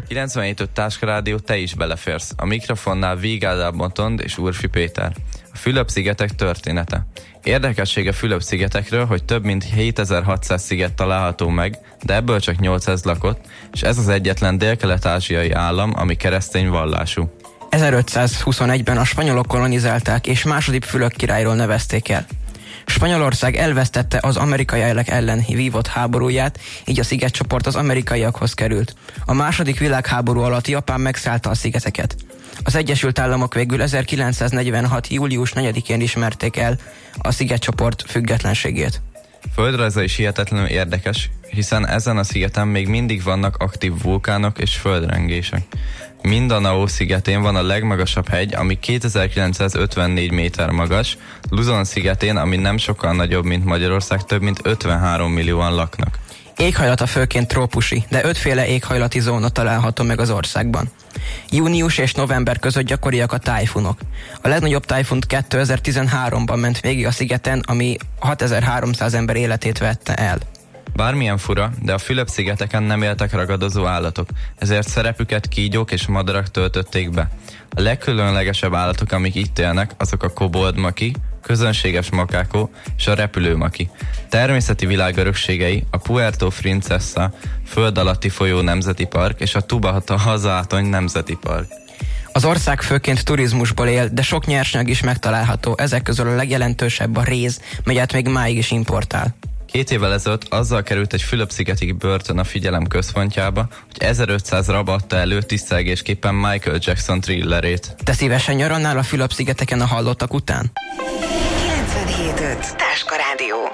97.5 Táskarádió, te is beleférsz. A mikrofonnál Víg Ádám Botond és Úrfi Péter. A Fülöp-szigetek története. Érdekesség a Fülöp-szigetekről, hogy több mint 7600 sziget található meg, de ebből csak 800 lakott, és ez az egyetlen dél-kelet-ázsiai állam, ami keresztény vallású. 1521-ben a spanyolok kolonizálták, és második Fülöp királyról nevezték el. Spanyolország elvesztette az amerikaiak ellen vívott háborúját, így a szigetcsoport az amerikaiakhoz került. A második világháború alatt Japán megszállta a szigeteket. Az Egyesült Államok végül 1946. július 4-én ismerték el a szigetcsoport függetlenségét. Földrajza is hihetetlenül érdekes, hiszen ezen a szigeten még mindig vannak aktív vulkánok és földrengések. Mindanao szigetén van a legmagasabb hegy, ami 2954 méter magas, Luzon szigetén, ami nem sokkal nagyobb, mint Magyarország, több mint 53 millióan laknak. Éghajlata főként trópusi, de 5 féle éghajlati zóna található meg az országban. Június és november között gyakoriak a tájfunok. A legnagyobb tájfun 2013-ban ment végig a szigeten, ami 6300 ember életét vette el. Bármilyen fura, de a Fülöp-szigeteken nem éltek ragadozó állatok, ezért szerepüket kígyók és madarak töltötték be. A legkülönlegesebb állatok, amik itt élnek, azok a koboldmaki, közönséges makákó és a repülőmaki. Természeti világörökségei a Puerto Princesa föld alatti folyó nemzeti park és a Tubata Hazátony nemzeti park. Az ország főként turizmusból él, de sok nyersanyag is megtalálható, ezek közül a legjelentősebb a réz, melyet még máig is importál. 2 évvel ezelőtt azzal került egy Fülöp-szigeti börtön a figyelem központjába, hogy 1500 rab adta elő tisztelgésképpen Michael Jackson thrillerét. Te szívesen nyarannál a Fülöp-szigeteken a hallottak után? 97.5 Táskarádió.